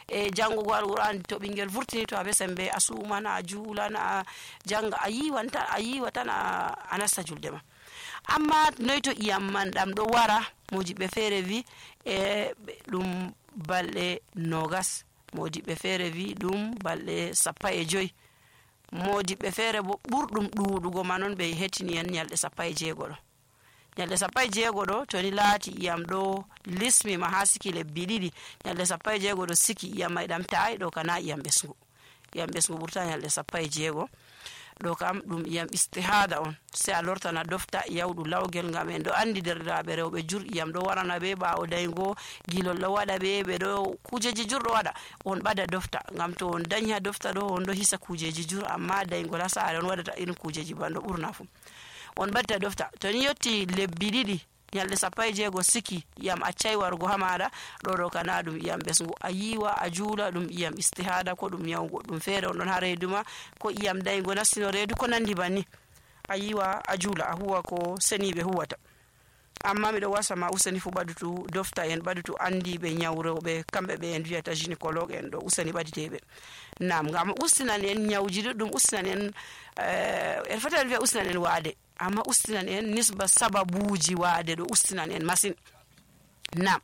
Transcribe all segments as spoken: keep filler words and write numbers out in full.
e jangugo alquran to bingel vurtini to abe sembe asumana a julana janga ayi wanta ayi watana anasta julde ma amma noyto iyam man dam do wara mojibe fere vi e dum balde nogas mojibe fere vi dum balde sappa e joy mojibe fere bo burdum duudugo manon be hetini en nyalde sappa e jeego do nyalde sappa e jeego do to ni laati iyam do lismi ma hasiki le bididi nyalde sappa e jeego do siki iyam may dam taay do kana iyam besngu iyam besngu burta nyalde sappa e jeego do kam dum iyam istihada on se alorta na dofta yawdu lawgel ngam en do andi derraabe rewbe jur iyam do warana be ba o daygo gilol do wada be be do kujeji jur do wada on bada dofta ngam to on danya dofta do on do hisa kujeji jur amma daygo la saare on wadata irin kujeji bando burna fu on badta dofta to ni yotti lebbi didi nyalde sappa e jeego siki yam accay wargo hamada do do kana dum yam besngu ayiwa ajula dum yam istihada ko dum yawgo dum fere on don ha reeduma ko yam daygo nasino reedu ko nandi banni ayiwa ajula huwa ko senibe huwata amma mi do wasama usani fu badutu dofta en badutu andi be nyawrobe kambe be en viata gynécologue en do usani baditebe nam ngam ustinan en nyawjide dum ustinan en eh en fatal vi ustinan en waade amma ustinan en nisba sababuji waade do ustinan en masin nam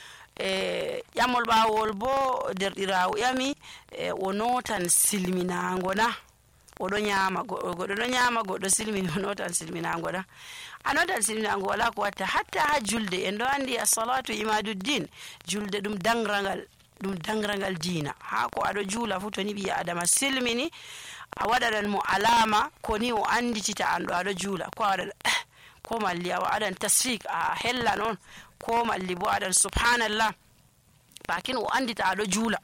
e yamol bawol bo derdirawo yami e wonotan silminango na odo nyama godo do nyama godo silmini wonotan silminango na anodan silminango wala ko watta hatta ha julde en do andi as-salatu imaduddin julde dum dangrangal dum dangrangal dina ha ko ado jula fu to ni bi adama silmini a wadadan mo alama ko ni o anditita ando ado jula ko wadal ko malli a wadan tasfik a hella non ko malli bo adan subhanallah bakin o andita ado jula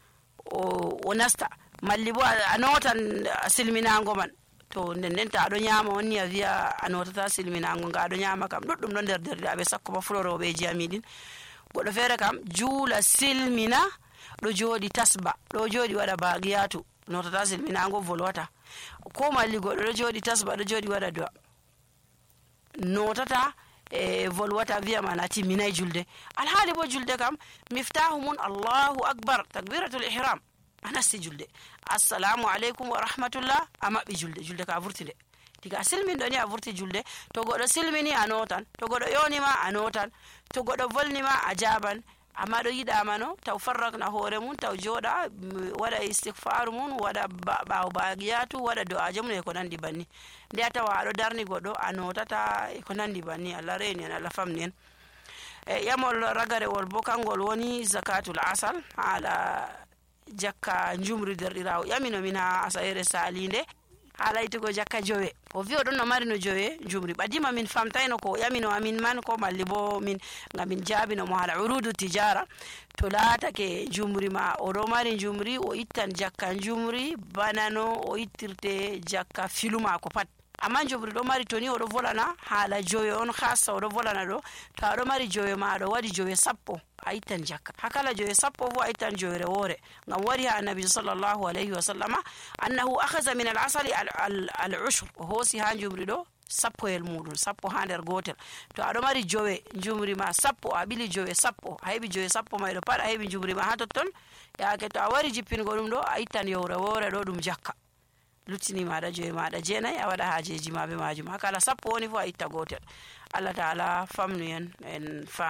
o o nasta malli bo anotan silminango man to nden ta ado nyama woni via anota silminango ga ado nyama kam duddum don der der abe sakko ba fuloro be jamidin godo fere kam jula silmina do jodi tasba do jodi wada bagiyatu notata silminango volwata ko malli godo do jodi tasba do jodi wada do notata e volwata via manati minay julde alhali bo julde kam miftahumun Allahu akbar takbiratul ihram anasti julde assalamu alaikum wa rahmatullah amma bi julde julde ka vurtide diga silmin doni a vurti julde to godo silmini anotan to godo yonima anotan to godo volnima ajaban amma do yida mano taw farraqna hore mun taw joda wada istighfar mun wada baaw baagiyatu wada do ajamun e ko nandi banni de tawa do darni godo anotata e ko nandi banni alla reni alla famni en e yamol ragare wol bo kangol woni zakatul asal ala jakka njumri derdirawo yamino mina asaire salinde hala itugo jakka jowe o vi odon no mari no jowe njumri badima min famtayno ko yamino amin man ko mallibo min ngamin jabino mo hala urudu tijara to laata ke njumri ma o do mari njumri o ittan jakka njumri banano o ittirte jakka filuma ko pat amma njumri do mari toni o do volana hala jowe on khassa o do volana do to do mari jowe ma do wadi jowe sappo aitan jakka hakala jowe sappo fu aitan jowe rewore ngam wari ha annabi sallallahu alaihi wasallama annahu akhadha min al-asali al-ushr hosi ha njumri do sappo el mudun sappo ha der gotel to ado mari jowe njumri ma sappo abili jowe sappo haybi jowe sappo maydo pada haybi njumri ma ha totton yaake to a wari jippingo dum do aitan yowre wore do dum jakka lutini maada jowe maada jenay a wada haajeji mabe majum hakala sappo woni fu a itta gotel Allah taala famnu en en fa